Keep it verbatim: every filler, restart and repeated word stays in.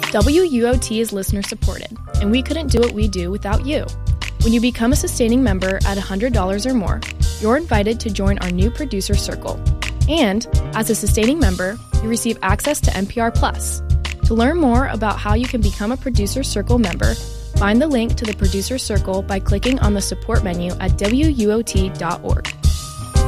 W U O T is listener supported, and we couldn't do what we do without you. When you become a sustaining member at one hundred dollars or more, you're invited to join our new producer circle. And as a sustaining member, you receive access to N P R Plus. To learn more about how you can become a Producer Circle member, find the link to the Producer Circle by clicking on the support menu at W U O T dot org.